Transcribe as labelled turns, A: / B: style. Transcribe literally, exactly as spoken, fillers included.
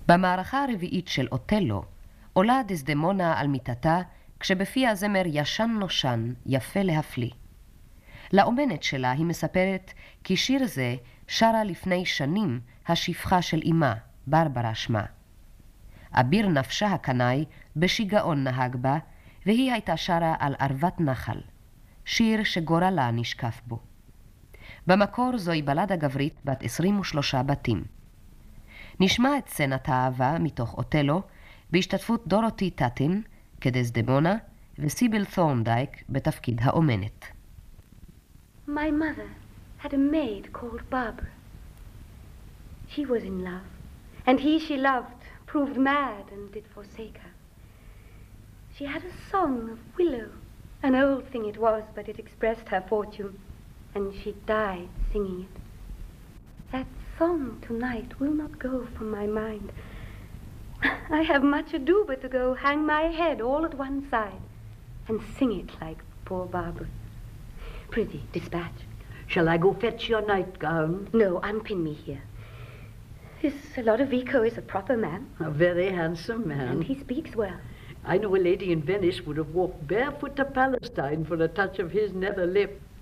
A: במערכה הרביעית של אוטלו עולה דסדמונה על מיטתה כשבפי הזמר ישן נושן יפה להפליא. לאומנת שלה היא מספרת כי שיר זה שרה לפני שנים השפחה של אמה, ברברה שמה. אביר נפשה הקנאי בשיגעון נהג בה, והיא הייתה שרה על ערבת נחל, שיר שגורלה נשקף בו. במקור זוהי בלדה גברית בת עשרים ושלושה בתים. נשמע את סצנת האהבה מתוך אוטלו בהשתתפות דורותי טאטין כדסדמונה וסיביל תורנדייק בתפקיד האומנת.
B: My mother had a maid called Barbara. She was in love, and he she loved proved mad and did forsake her. She had a song of willow, an old thing it was, but it expressed her fortune, and she died singing it. That song tonight will not go from my mind. I have much ado but to go hang my head all at one side and sing it like poor Barbara. Prithee, dispatch.
C: Shall I go fetch your nightgown?
B: No, unpin me here. This Lodovico is a proper man.
C: A very handsome man.
B: And he speaks well.
C: I know a lady in Venice would have walked barefoot to Palestine for a touch of his nether lip.